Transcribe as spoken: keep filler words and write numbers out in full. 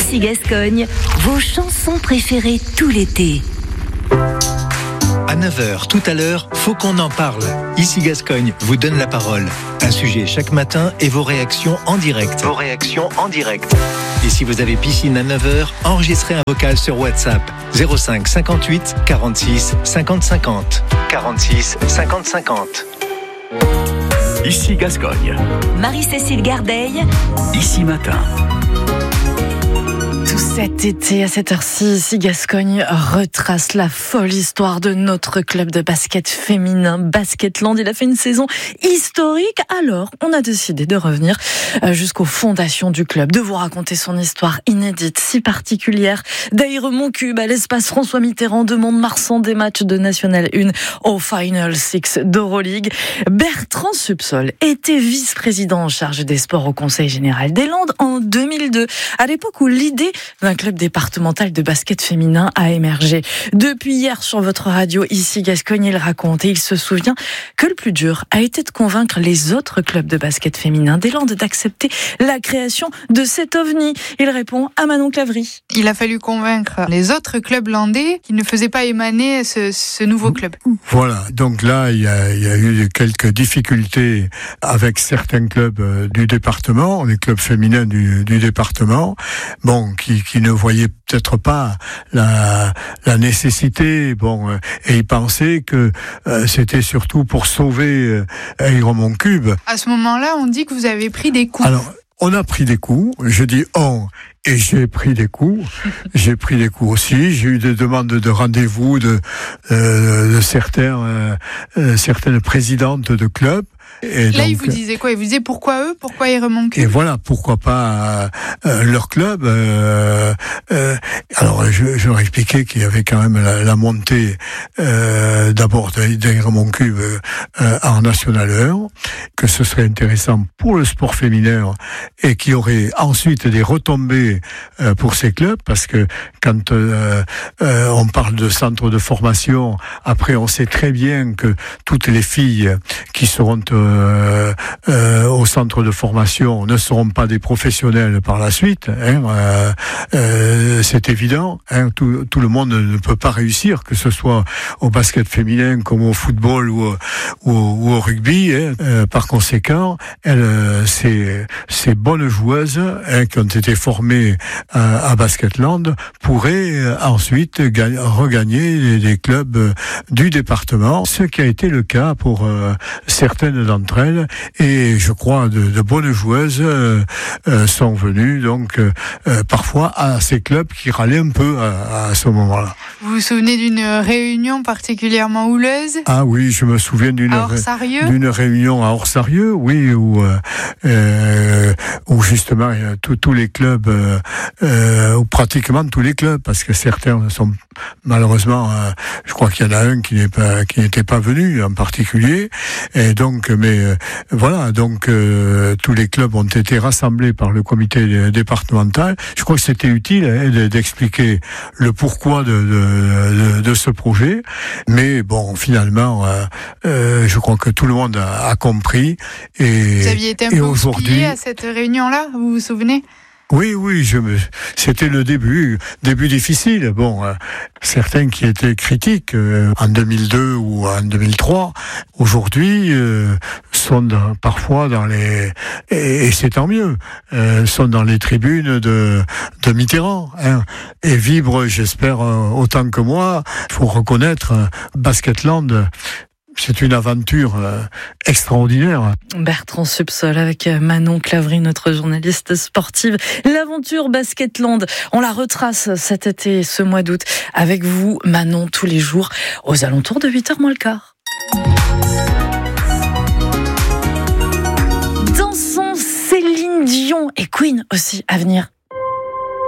Ici Gascogne, vos chansons préférées tout l'été. À neuf heures, tout à l'heure, faut qu'on en parle. Ici Gascogne vous donne la parole. Un sujet chaque matin et vos réactions en direct. Vos réactions en direct. Et si vous avez piscine à neuf heures, enregistrez un vocal sur WhatsApp zéro cinq cinquante-huit quarante-six cinquante cinquante. quarante-six cinquante cinquante. Ici Gascogne. Marie-Cécile Gardeil. Ici Matin. Tout cet été, à cette heure-ci, ici Gascogne retrace la folle histoire de notre club de basket féminin, Basketland. Il a fait une saison historique, alors on a décidé de revenir jusqu'aux fondations du club, de vous raconter son histoire inédite, si particulière, d'Aire Moncube à l'espace François Mitterrand, de Mont-de-Marsan, des matchs de National un au Final Six d'Euroleague. Bertrand Subsol était vice-président en charge des sports au Conseil général des Landes en deux mille deux, à l'époque où l'idée d'un club départemental de basket féminin a émergé. Depuis hier sur votre radio, ici Gascogne, il raconte et il se souvient que le plus dur a été de convaincre les autres clubs de basket féminin des Landes d'accepter la création de cet ovni. Il répond à Manon Clavry. Il a fallu convaincre les autres clubs landais qui ne faisaient pas émaner ce, ce nouveau club. Voilà, donc là, il y a, il y a eu quelques difficultés avec certains clubs du département, les clubs féminins du, du département, bon, qui, qui ne voyaient peut-être pas la, la nécessité, bon, et ils pensaient que euh, c'était surtout pour sauver euh, Aire Moncube. À ce moment-là, on dit que vous avez pris des coups. Alors, on a pris des coups, je dis on, et j'ai pris des coups, j'ai pris des coups aussi, j'ai eu des demandes de rendez-vous de, euh, de certains, euh, euh, certaines présidentes de clubs. Et là, donc, ils vous disaient quoi? Ils vous disaient pourquoi eux? Pourquoi Aire Moncube? Et voilà, pourquoi pas euh, euh, leur club. Euh, euh, alors, je, je leur expliquais qu'il y avait quand même la, la montée euh, d'abord d'Aire Moncube euh, en National un, que ce serait intéressant pour le sport féminin et qu'il y aurait ensuite des retombées euh, pour ces clubs, parce que quand euh, euh, on parle de centre de formation, après on sait très bien que toutes les filles qui seront Euh, euh, au centre de formation ne seront pas des professionnels par la suite, hein, euh, euh, c'est évident, hein, tout, tout le monde ne peut pas réussir, que ce soit au basket féminin comme au football ou, ou, ou au rugby, hein. Euh, par conséquent, elles, ces, ces bonnes joueuses, hein, qui ont été formées à, à Basketland pourraient euh, ensuite gagner, regagner les, les clubs euh, du département, ce qui a été le cas pour euh, certaines d'entre elles, et je crois de, de bonnes joueuses euh, euh, sont venues donc euh, euh, parfois à ces clubs qui râlaient un peu à, à ce moment-là. Vous vous souvenez d'une réunion particulièrement houleuse? Ah oui, je me souviens d'une, ré- d'une réunion à Orsarieux, oui, où, euh, euh, où justement tous les clubs, euh, euh, ou pratiquement tous les clubs, parce que certains sont malheureusement, euh, je crois qu'il y en a un qui n'est pas, qui n'était pas venu en particulier, et donc, mais euh, voilà, donc euh, tous les clubs ont été rassemblés par le comité départemental. Je crois que c'était utile, hein, d'expliquer le pourquoi de, de, de, de ce projet, mais bon, finalement, euh, euh, je crois que tout le monde a, a compris. Et, vous aviez été un peu houspillé à cette réunion-là, vous vous souvenez? Oui, oui, je me... c'était le début, début difficile. Bon, euh, certains qui étaient critiques euh, en deux mille deux ou en deux mille trois, aujourd'hui euh, sont dans, parfois dans les, et, et c'est tant mieux, euh, sont dans les tribunes de, de Mitterrand, hein, et vibrent, j'espère, euh, autant que moi. Il faut reconnaître, euh, Basketland, c'est une aventure euh, extraordinaire. Bertrand Subsol avec Manon Clavry, notre journaliste sportive. L'aventure Basketland, on la retrace cet été, ce mois d'août, avec vous, Manon, tous les jours, aux alentours de huit heures moins le quart. Dansons, Céline Dion et Queen aussi à venir.